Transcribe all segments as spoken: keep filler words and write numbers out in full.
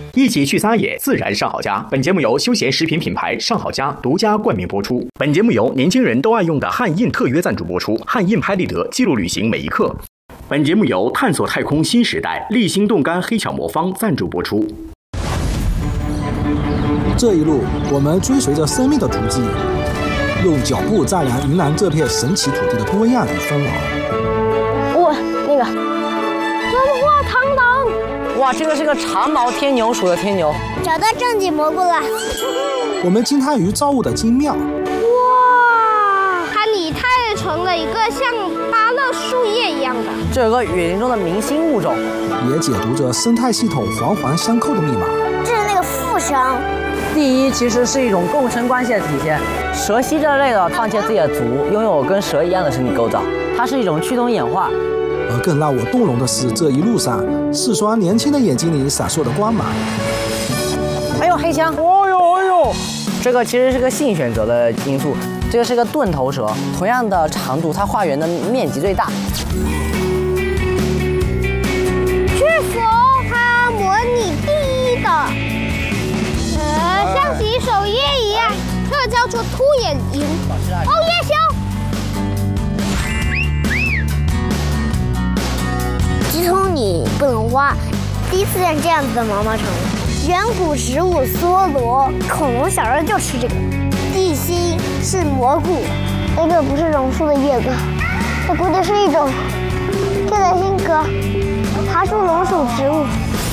一起去撒野，自然上好佳。本节目由休闲食品品牌上好佳独家冠名播出。本节目由年轻人都爱用的汉印特约赞助播出。汉印拍立得，记录旅行每一刻。本节目由探索太空新时代立心冻干黑巧魔方赞助播出。 这一路，我们追随着生命的足迹，用脚步丈量云南这片神奇土地的多样与纷扰。 哇，那个文化堂堂， 哇，这个是个长毛天牛属的天牛。 找到正经蘑菇了。 我们惊叹于造物的精妙。 哇，它拟态成了一个像芭乐树叶一样的。 这有个雨林中的明星物种， 也解读着生态系统环环相扣的密码。 这是那个腹声。 第一，其实是一种共生关系的体现。蛇蜥这类的放弃自己的足，拥有跟蛇一样的身体构造，它是一种趋同演化。 而更让我动容的是，这一路上四双年轻的眼睛里闪烁的光芒。 还有黑枪，哦呦哦呦，这个其实是个性选择的因素。这个是个盾头蛇，同样的长度，它化缘的面积最大。 是否它模拟第一的？呃，像洗手液一样，这个叫做凸眼蝇。哦，叶修。直通你不能挖，第一次见这样子的毛毛虫。远古植物梭罗，恐龙小时候就吃这个。地心是蘑菇，那个不是榕树的叶子，这估计是一种这个新科爬树龙属植物。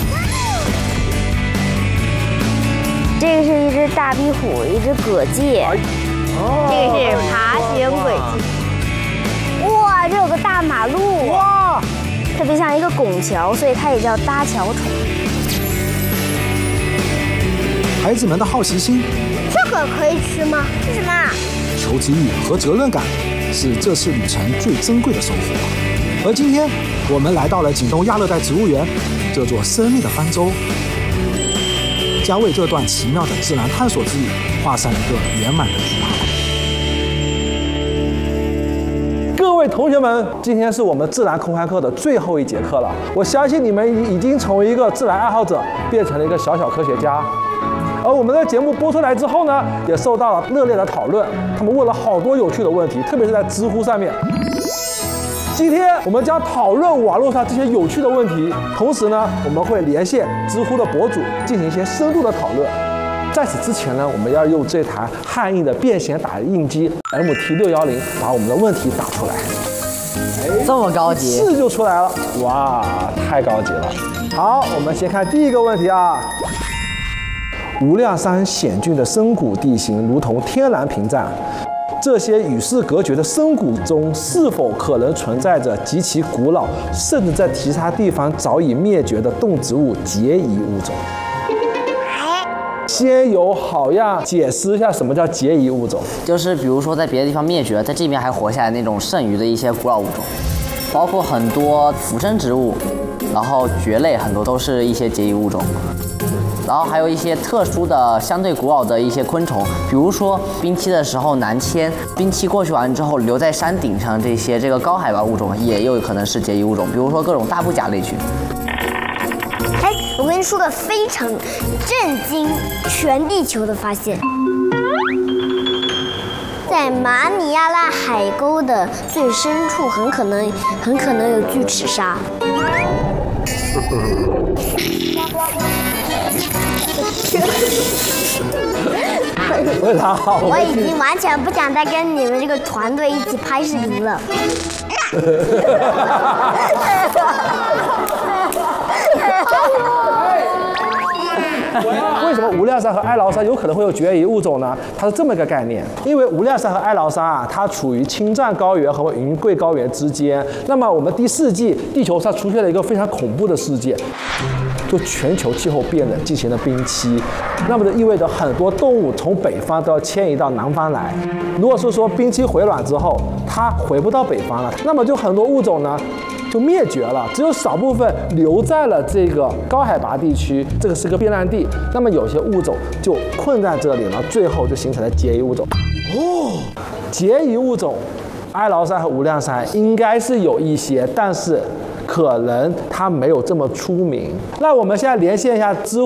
这个是一只大壁虎，一只蛤蚧，这个是爬行轨迹。哇，这有个大马路，哇，特别像一个拱桥，所以它也叫搭桥虫。 孩子们的好奇心， 这个可以吃吗？是什么啊？ 求知欲和责任感是这次旅程最珍贵的收获。而今天，我们来到了景东亚热带植物园，这座生命的方舟，将为这段奇妙的自然探索之旅画上一个圆满的句号。 各位同学们，今天是我们自然空开课的最后一节课了。我相信你们已经从一个自然爱好者变成了一个小小科学家。而我们的节目播出来之后呢，也受到了热烈的讨论。他们问了好多有趣的问题，特别是在知乎上面。今天我们将讨论网络上这些有趣的问题，同时呢，我们会连线知乎的博主进行一些深度的讨论。在此之前呢，我们要用这台汉印的便携打印机 M T 六一零把我们的问题打出来。 这么高级， 字就出来了，哇，太高级了。好，我们先看第一个问题啊。无量山险峻的深谷地形如同天然屏障，这些与世隔绝的深谷中是否可能存在着极其古老，甚至在其他地方早已灭绝的动植物孑遗物种？先由好样解释一下什么叫孑遗物种。 就是比如说在别的地方灭绝，在这边还活下来那种剩余的一些古老物种，包括很多腐生植物，然后蕨类很多都是一些孑遗物种。然后还有一些特殊的、相对古老的一些昆虫，比如说冰期的时候南迁，冰期过去完之后留在山顶上这些这个高海拔物种，也有可能是孑遗物种，比如说各种大布甲类群。 哎，我跟你说个非常震惊全地球的发现，在马里亚纳海沟的最深处，很可能很可能有巨齿鲨。 为啥？ 我已经完全不想再跟你们这个团队一起拍视频了。 为什么无量山和哀牢山有可能会有孑遗物种呢？它是这么一个概念，因为无量山和哀牢山啊，它处于青藏高原和云贵高原之间。那么我们第四季地球上出现了一个非常恐怖的事件，就全球气候变冷进行了冰期，那么就意味着很多动物从北方都要迁移到南方来。如果是说冰期回暖之后，它回不到北方了，那么就很多物种呢就灭绝了，只有少部分留在了这个高海拔地区，这个是个避难地。那么有些物种就困在这里了，最后就形成了孑遗物种。哦，孑遗物种，哀牢山和无量山应该是有一些，但是可能它没有这么出名。那我们现在连线一下知